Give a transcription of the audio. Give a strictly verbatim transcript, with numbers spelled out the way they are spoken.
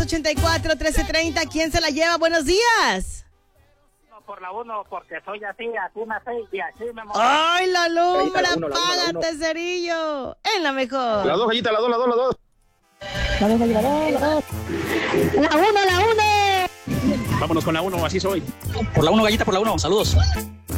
ochenta y cuatro, trece treinta. ¿Quién se la lleva? Buenos días. Por la uno, porque soy así, así me sé y así me muero. ¡Ay, la lumbre! ¡Págate, cerillo! En la mejor. La dos, gallita, la dos, la dos, la dos. La dos, la dos, la dos. La uno, la uno. Vámonos con la uno, así soy. Por la uno, gallita, por la uno. Saludos.